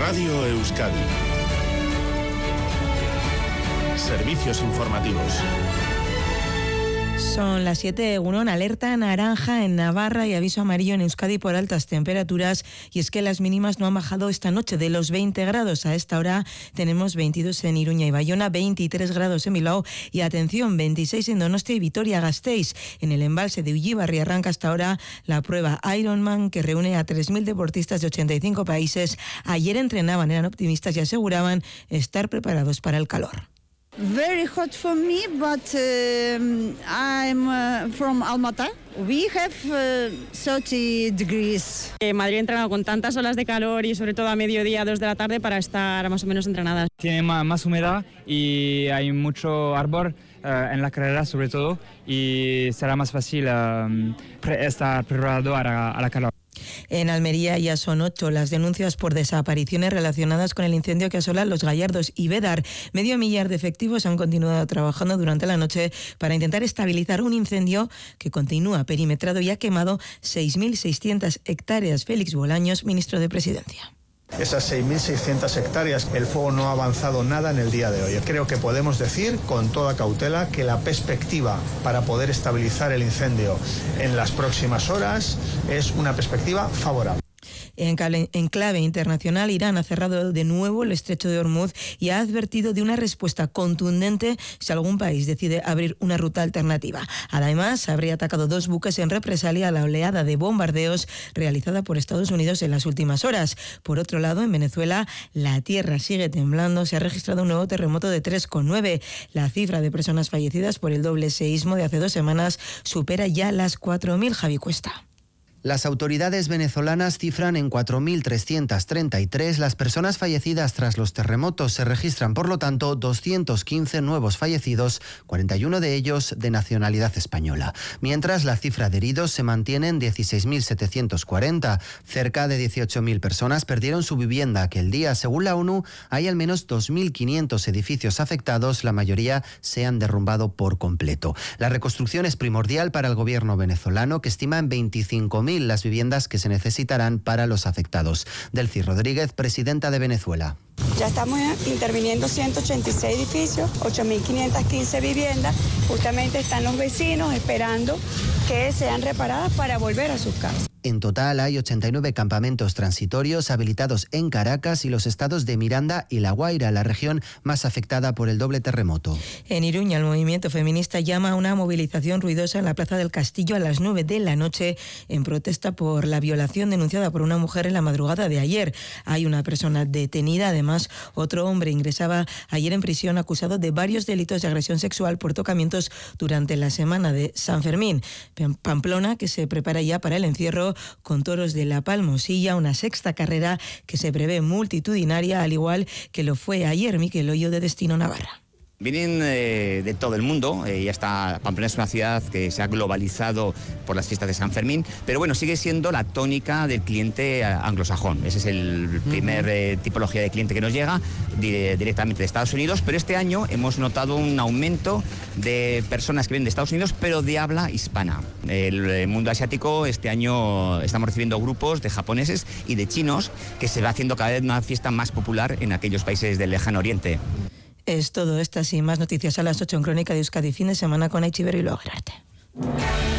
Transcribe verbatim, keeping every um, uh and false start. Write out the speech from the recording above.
Radio Euskadi. Servicios informativos. Son las siete, Egunon, alerta naranja en Navarra y aviso amarillo en Euskadi por altas temperaturas, y es que las mínimas no han bajado esta noche de los veinte grados. A esta hora tenemos veintidós en Iruña y Bayona, veintitrés grados en Bilbao y, atención, veintiséis en Donostia y Vitoria-Gasteiz. En el embalse de Ullibarri arranca hasta ahora la prueba Ironman, que reúne a tres mil deportistas de ochenta y cinco países. Ayer entrenaban, eran optimistas y aseguraban estar preparados para el calor. Very hot for me, but uh, I'm uh, from Almaty. We have uh, thirty degrees. Eh, Madrid ha entrenado con tantas olas de calor y sobre todo a mediodía, dos de la tarde, para estar más o menos entrenadas. Tiene más, más humedad y hay mucho árbol uh, en la carrera sobre todo, y será más fácil uh, pre- estar preparado a la, a la calor. En Almería ya son ocho las denuncias por desapariciones relacionadas con el incendio que asola Los Gallardos y Bédar. Medio millar de efectivos han continuado trabajando durante la noche para intentar estabilizar un incendio que continúa perimetrado y ha quemado seis mil seiscientas hectáreas. Félix Bolaños, ministro de Presidencia. Esas seis mil seiscientas hectáreas, el fuego no ha avanzado nada en el día de hoy. Creo que podemos decir con toda cautela que la perspectiva para poder estabilizar el incendio en las próximas horas es una perspectiva favorable. En clave, en clave internacional, Irán ha cerrado de nuevo el estrecho de Hormuz y ha advertido de una respuesta contundente si algún país decide abrir una ruta alternativa. Además, habría atacado dos buques en represalia a la oleada de bombardeos realizada por Estados Unidos en las últimas horas. Por otro lado, en Venezuela, la tierra sigue temblando. Se ha registrado un nuevo terremoto de tres coma nueve. La cifra de personas fallecidas por el doble seísmo de hace dos semanas supera ya las cuatro mil. Javi Cuesta. Las autoridades venezolanas cifran en cuatro mil trescientas treinta y tres las personas fallecidas tras los terremotos. Se registran, por lo tanto, doscientos quince nuevos fallecidos, cuarenta y uno de ellos de nacionalidad española. Mientras, la cifra de heridos se mantiene en dieciséis mil setecientos cuarenta. Cerca de dieciocho mil personas perdieron su vivienda aquel día. Según la ONU, hay al menos dos mil quinientos edificios afectados. La mayoría se han derrumbado por completo. La reconstrucción es primordial para el gobierno venezolano, que estima en veinticinco mil las viviendas que se necesitarán para los afectados. Delcy Rodríguez, presidenta de Venezuela. Ya estamos interviniendo ciento ochenta y seis edificios, ocho mil quinientas quince viviendas. Justamente están los vecinos esperando que sean reparadas para volver a sus casas. En total hay ochenta y nueve campamentos transitorios habilitados en Caracas y los estados de Miranda y La Guaira, la región más afectada por el doble terremoto. En Iruña, el movimiento feminista llama a una movilización ruidosa en la Plaza del Castillo a las nueve de la noche en protesta por la violación denunciada por una mujer en la madrugada de ayer. Hay una persona detenida. Además, otro hombre ingresaba ayer en prisión acusado de varios delitos de agresión sexual por tocamientos durante la semana de San Fermín. Pamplona, que se prepara ya para el encierro con toros de la Palmosilla, una sexta carrera que se prevé multitudinaria, al igual que lo fue ayer. Miquel Hoyo, de Destino Navarra. Vienen eh, de todo el mundo, eh, ya está, Pamplona es una ciudad que se ha globalizado por las fiestas de San Fermín, pero bueno, sigue siendo la tónica del cliente anglosajón. Ese es el primer eh, tipología de cliente que nos llega di- directamente de Estados Unidos, pero este año hemos notado un aumento de personas que vienen de Estados Unidos, pero de habla hispana. El mundo asiático, este año estamos recibiendo grupos de japoneses y de chinos, que se va haciendo cada vez una fiesta más popular en aquellos países del lejano oriente. Es todo. Estas y más noticias a las ocho en Crónica de Euskadi, fin de semana con Aichiber y Logerarte.